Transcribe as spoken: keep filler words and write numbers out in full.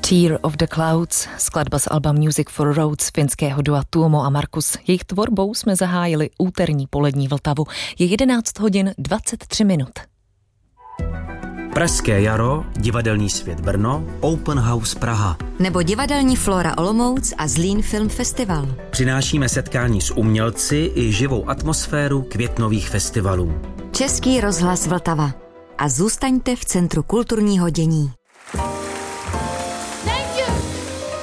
Tear of the Clouds, skladba z alba Music for Roads finského dua Tuomo a Markus. Jejich tvorbou jsme zahájili úterní polední Vltavu. Je jedenáct hodin dvacet tři minut. Pražské jaro, Divadelní svět Brno, Open House Praha. Nebo Divadelní Flora Olomouc a Zlín Film Festival. Přinášíme setkání s umělci i živou atmosféru květnových festivalů. Český rozhlas Vltava. A zůstaňte v centru kulturního dění.